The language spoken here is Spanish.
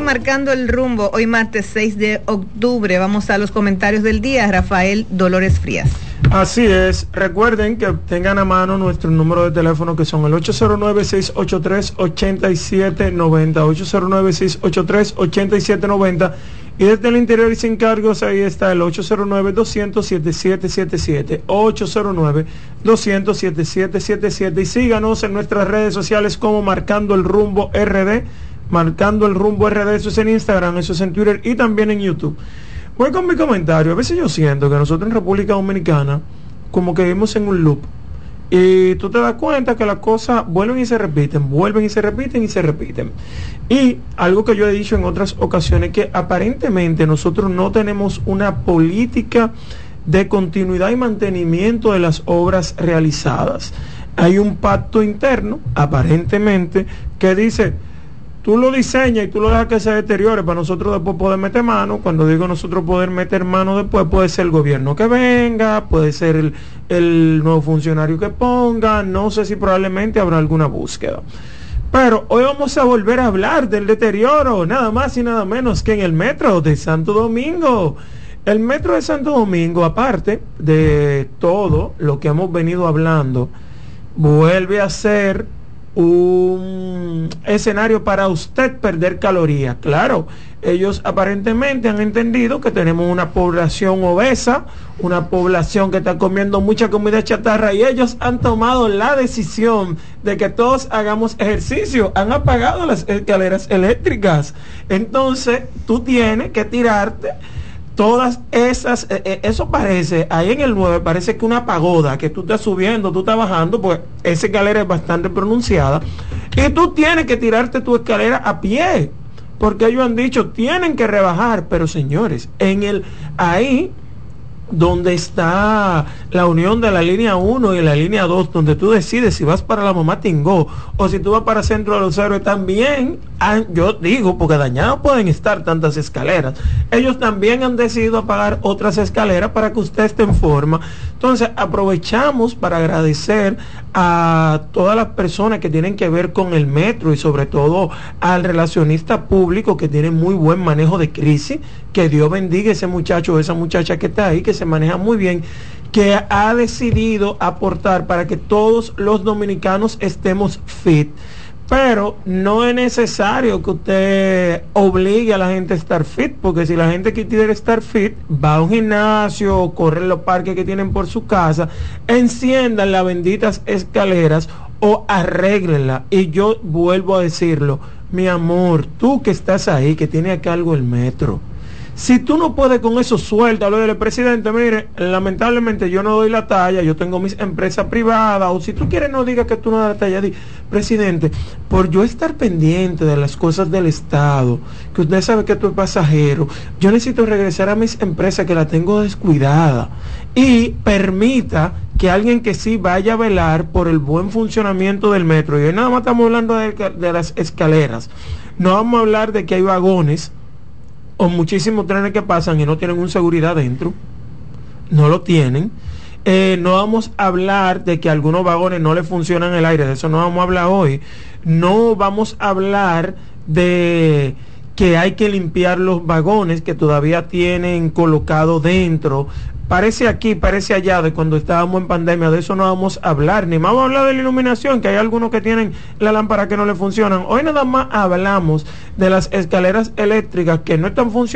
Marcando el Rumbo, hoy martes 6 de octubre. Vamos a los comentarios del día. Rafael Dolores Frías. Así es, recuerden que tengan a mano nuestro número de teléfono, que son el 809-683-8790, 809-683-8790, y desde el interior y sin cargos ahí está el 809-200-7777, 809-200-7777, y síganos en nuestras redes sociales como Marcando el Rumbo RD, Marcando el Rumbo RD, eso es en Instagram, eso es en Twitter y también en YouTube. Voy con mi comentario. A veces yo siento que nosotros en República Dominicana como que vivimos en un loop, y tú te das cuenta que las cosas vuelven y se repiten, vuelven y se repiten y se repiten. Y algo que yo he dicho en otras ocasiones, que aparentemente nosotros no tenemos una política de continuidad y mantenimiento de las obras realizadas. Hay un pacto interno, aparentemente, que dice: tú lo diseñas y tú lo dejas que se deteriore para nosotros después poder meter mano. Cuando digo nosotros poder meter mano después, puede ser el gobierno que venga, puede ser el nuevo funcionario que ponga, no sé si probablemente habrá alguna búsqueda. Pero hoy vamos a volver a hablar del deterioro, nada más y nada menos que en el metro de Santo Domingo. El metro de Santo Domingo, aparte de todo lo que hemos venido hablando, vuelve a ser un escenario para usted perder calorías. Claro, ellos aparentemente han entendido que tenemos una población obesa, una población que está comiendo mucha comida chatarra, y ellos han tomado la decisión de que todos hagamos ejercicio. Han apagado las escaleras eléctricas, entonces tú tienes que tirarte todas esas, eso parece, ahí en el 9 parece que una pagoda, que tú estás subiendo, tú estás bajando, pues esa escalera es bastante pronunciada, y tú tienes que tirarte tu escalera a pie, porque ellos han dicho, tienen que rebajar. Pero señores, ahí donde está la unión de la línea 1 y la línea 2, donde tú decides si vas para la Mamá Tingó o si tú vas para Centro de los Héroes, también yo digo, porque dañados pueden estar tantas escaleras, ellos también han decidido apagar otras escaleras para que usted esté en forma. Entonces aprovechamos para agradecer a todas las personas que tienen que ver con el metro, y sobre todo al relacionista público, que tiene muy buen manejo de crisis. Que Dios bendiga ese muchacho o esa muchacha que está ahí, que se maneja muy bien, que ha decidido aportar para que todos los dominicanos estemos fit. Pero no es necesario que usted obligue a la gente a estar fit, porque si la gente que quiere estar fit va a un gimnasio o corre en los parques que tienen por su casa, enciendan las benditas escaleras o arréglenla. Y yo vuelvo a decirlo, mi amor, tú que estás ahí, que tiene a cargo el metro, si tú no puedes con eso, suéltalo. Del presidente, mire, lamentablemente yo no doy la talla, yo tengo mis empresas privadas, o si tú quieres no digas que tú no das la talla, di, presidente, por yo estar pendiente de las cosas del Estado, que usted sabe que tú es pasajero, yo necesito regresar a mis empresas que la tengo descuidada, y permita que alguien que sí vaya a velar por el buen funcionamiento del metro. Y hoy nada más estamos hablando de las escaleras, no vamos a hablar de que hay vagones o muchísimos trenes que pasan y no tienen un seguridad dentro, no lo tienen. No vamos a hablar de que algunos vagones no le funcionan el aire, de eso no vamos a hablar hoy. No vamos a hablar de que hay que limpiar los vagones que todavía tienen colocado dentro. Parece aquí, parece allá, de cuando estábamos en pandemia, de eso no vamos a hablar, ni vamos a hablar de la iluminación, que hay algunos que tienen la lámpara que no le funcionan. Hoy nada más hablamos de las escaleras eléctricas que no están funcionando.